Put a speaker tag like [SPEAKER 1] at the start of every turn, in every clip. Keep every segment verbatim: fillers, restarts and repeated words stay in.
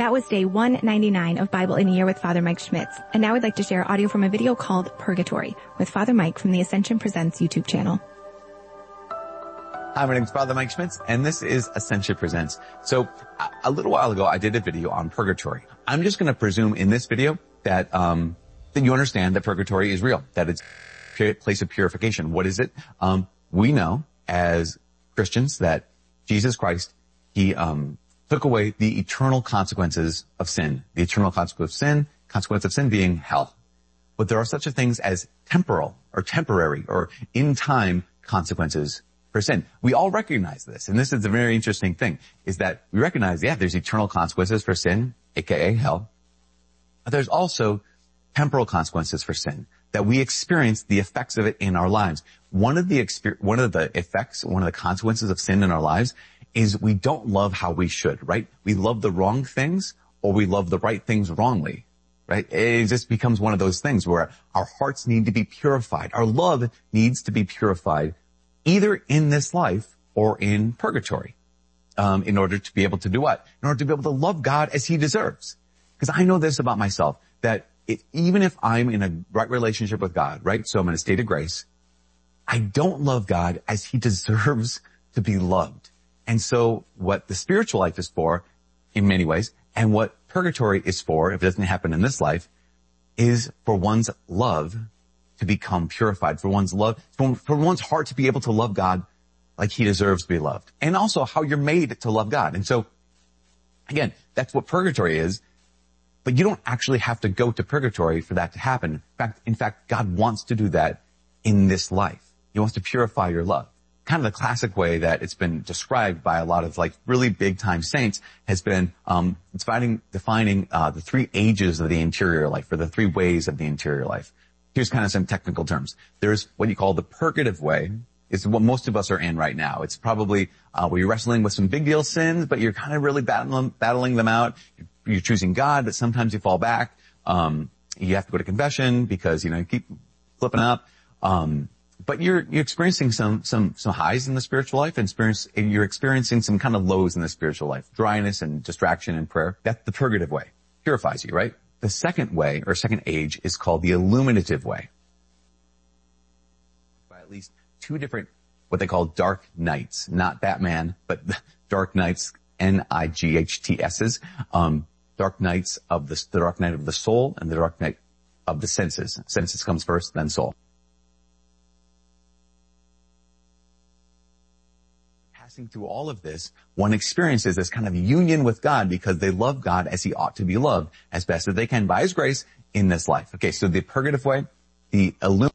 [SPEAKER 1] That was day one ninety-nine of Bible in a Year with Father Mike Schmitz. And now I'd like to share audio from a video called Purgatory with Father Mike from the Ascension Presents YouTube channel.
[SPEAKER 2] Hi, my name is Father Mike Schmitz, and this is Ascension Presents. So, a little while ago, I did a video on purgatory. I'm just going to presume in this video that um that you understand that purgatory is real, that it's a place of purification. What is it? Um, we know as Christians that Jesus Christ, He um took away the eternal consequences of sin. The eternal consequence of sin, consequence of sin being hell. But there are such a things as temporal or temporary or in time consequences for sin. We all recognize this. And this is a very interesting thing, is that we recognize, yeah, there's eternal consequences for sin, aka hell. But there's also temporal consequences for sin, that we experience the effects of it in our lives. One of the exper- one of the effects, one of the consequences of sin in our lives is we don't love how we should, right? We love the wrong things or we love the right things wrongly, right? It just becomes one of those things where our hearts need to be purified. Our love needs to be purified either in this life or in purgatory, um, in order to be able to do what? In order to be able to love God as He deserves. Because I know this about myself, that it, even if I'm in a right relationship with God, right? So I'm in a state of grace, I don't love God as He deserves to be loved. And so what the spiritual life is for, in many ways, and what purgatory is for, if it doesn't happen in this life, is for one's love to become purified, for one's love, for, for one's heart to be able to love God like He deserves to be loved. And also how you're made to love God. And so, again, that's what purgatory is. But you don't actually have to go to purgatory for that to happen. In fact, in fact, God wants to do that in this life. He wants to purify your love. Kind of the classic way that it's been described by a lot of like really big time saints has been um defining defining uh the three ages of the interior life, or the three ways of the interior life. Here's kind of some technical terms. There's what you call the purgative way. It's what most of us are in right now. It's probably uh where you're wrestling with some big deal sins, but you're kind of really battling battling them out. You're choosing God, but sometimes you fall back. Um you have to go to confession because, you know, you keep flipping up. Um But you're, you're experiencing some, some, some highs in the spiritual life and experience, and you're experiencing some kind of lows in the spiritual life. Dryness and distraction and prayer. That's the purgative way. Purifies you, right? The second way, or second age, is called the illuminative way. By at least two different, what they call dark nights. Not Batman, but dark nights, N I G H T S's. Um, dark nights of the, the dark night of the soul and the dark night of the senses. Senses comes first, then soul. Through all of this, one experiences this kind of union with God because they love God as He ought to be loved as best as they can by His grace in this life. Okay, so the purgative way, the illum.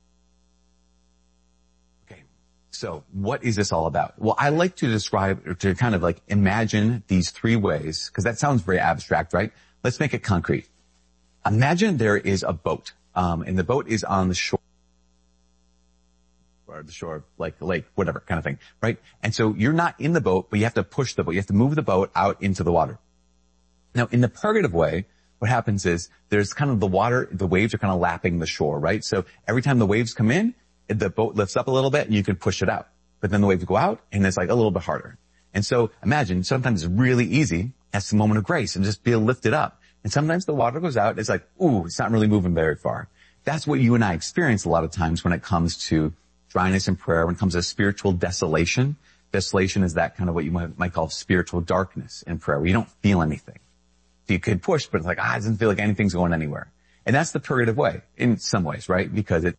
[SPEAKER 2] Okay, so what is this all about? Well, I like to describe, or to kind of like imagine these three ways, because that sounds very abstract, right? Let's make it concrete. Imagine there is a boat, um, and the boat is on the shore. Or the shore, like the lake, whatever kind of thing, right? And so you're not in the boat, but you have to push the boat. You have to move the boat out into the water. Now, in the purgative way, what happens is there's kind of the water, the waves are kind of lapping the shore, right? So every time the waves come in, the boat lifts up a little bit and you can push it out. But then the waves go out and it's like a little bit harder. And so imagine sometimes it's really easy. That's the moment of grace and just be lifted up. And sometimes the water goes out. It's like, ooh, it's not really moving very far. That's what you and I experience a lot of times when it comes to dryness in prayer, when it comes to spiritual desolation. Desolation is that kind of what you might, might call spiritual darkness in prayer, where you don't feel anything. So you could push, but it's like, ah, it doesn't feel like anything's going anywhere. And that's the purgative way in some ways, right? Because it,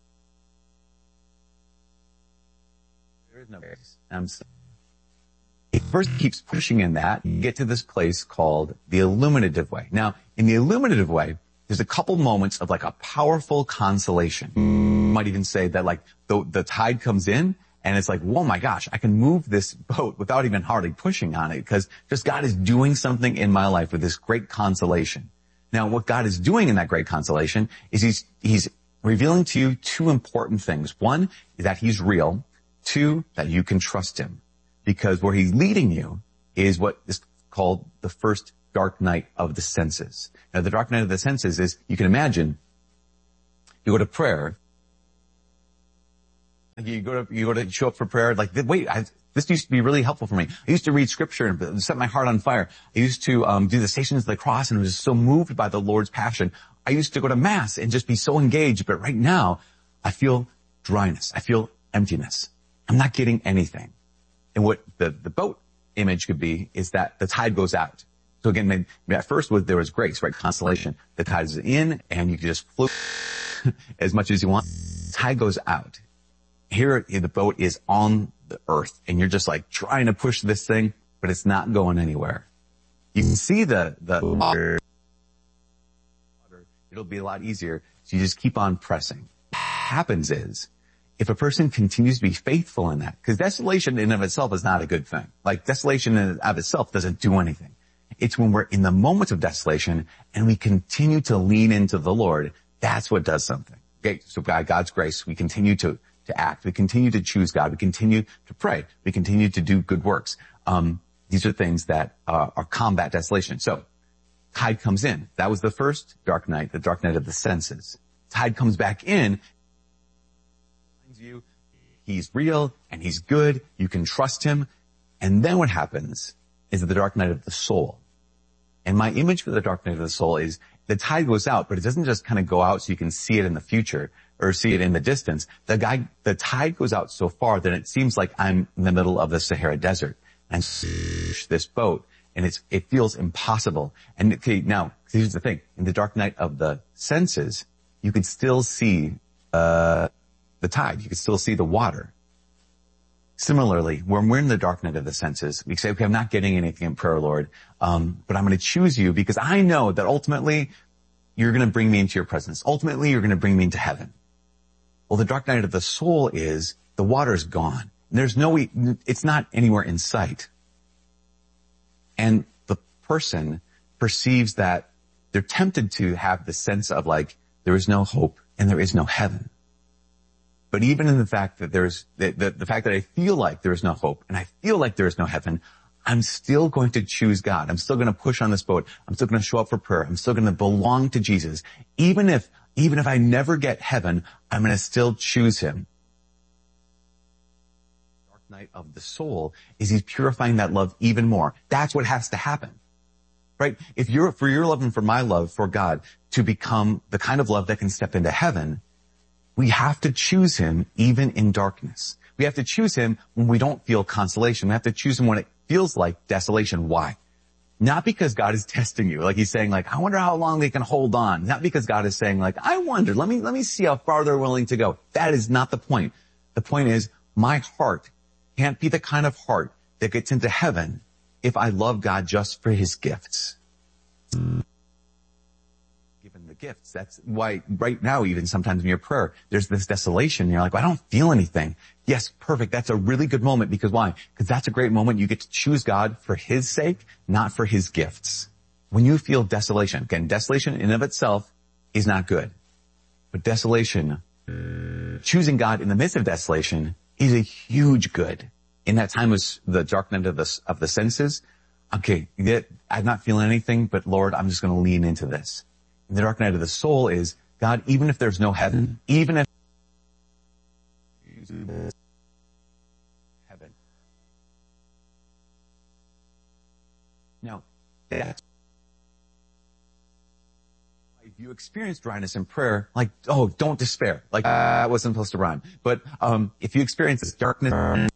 [SPEAKER 2] there is no grace. Um, it first keeps pushing in that, you get to this place called the illuminative way. Now, in the illuminative way, there's a couple moments of like a powerful consolation. You might even say that like the, the tide comes in and it's like, whoa, my gosh, I can move this boat without even hardly pushing on it because just God is doing something in my life with this great consolation. Now, what God is doing in that great consolation is he's, he's revealing to you two important things. One is that He's real. Two, that you can trust Him, because where He's leading you is what is called the first dark night of the senses. Now, the dark night of the senses is, you can imagine, you go to prayer, you go to, you go to show up for prayer, like, wait, I, This used to be really helpful for me. I used to read scripture and set my heart on fire. I used to um, do the Stations of the Cross and was so moved by the Lord's passion. I used to go to Mass and just be so engaged, but right now I feel dryness. I feel emptiness. I'm not getting anything. And what the, the boat image could be is that the tide goes out. So again, maybe at first there was grace, right? Consolation. The tide is in and you can just float as much as you want. The tide goes out. Here the boat is on the earth and you're just like trying to push this thing, but it's not going anywhere. You can see the, the water. It'll be a lot easier. So you just keep on pressing. What happens is, if a person continues to be faithful in that, because desolation in and of itself is not a good thing. Like desolation in and of itself doesn't do anything. It's when we're in the moments of desolation and we continue to lean into the Lord, that's what does something. Okay, so by God's grace, we continue to, to act. We continue to choose God. We continue to pray. We continue to do good works. Um, these are things that uh, are combat desolation. So, tide comes in. That was the first dark night, the dark night of the senses. Tide comes back in. You, he's real and he's good. You can trust him. And then what happens is the dark night of the soul. And my image for the dark night of the soul is the tide goes out, but it doesn't just kind of go out so you can see it in the future or see it in the distance. The guy, the tide goes out so far that it seems like I'm in the middle of the Sahara Desert and this boat, and it's, it feels impossible. And okay, now here's the thing. In the dark night of the senses, you can still see, uh, the tide. You can still see the water. Similarly, when we're in the dark night of the senses, we say, okay, I'm not getting anything in prayer, Lord, um, but I'm going to choose you because I know that ultimately you're going to bring me into your presence. Ultimately, you're going to bring me into heaven. Well, the dark night of the soul is the water is gone. There's no, it's not anywhere in sight. And the person perceives that they're tempted to have the sense of like, there is no hope and there is no heaven. But even in the fact that there's, the, the, the fact that I feel like there is no hope and I feel like there is no heaven, I'm still going to choose God. I'm still going to push on this boat. I'm still going to show up for prayer. I'm still going to belong to Jesus. Even if, even if I never get heaven, I'm going to still choose him. The dark night of the soul is he's purifying that love even more. That's what has to happen. Right? If you're, for your love and for my love for God to become the kind of love that can step into heaven, we have to choose him even in darkness. We have to choose him when we don't feel consolation. We have to choose him when it feels like desolation. Why? Not because God is testing you. Like he's saying like, I wonder how long they can hold on. Not because God is saying like, I wonder, let me, let me see how far they're willing to go. That is not the point. The point is my heart can't be the kind of heart that gets into heaven if I love God just for his gifts. Given the gifts. That's why right now, even sometimes in your prayer, there's this desolation. You're like, well, I don't feel anything. Yes, perfect. That's a really good moment because why? Because that's a great moment. You get to choose God for his sake, not for his gifts. When you feel desolation, again, desolation in and of itself is not good. But desolation, choosing God in the midst of desolation is a huge good. In that time was the dark night of the, of the senses. Okay, I'm not feeling anything, but Lord, I'm just going to lean into this. The dark night of the soul is, God, even if there's no heaven, even if heaven. Now, that's if you experience dryness in prayer, like, oh, don't despair. Like, uh, I wasn't supposed to rhyme. But um if you experience this darkness,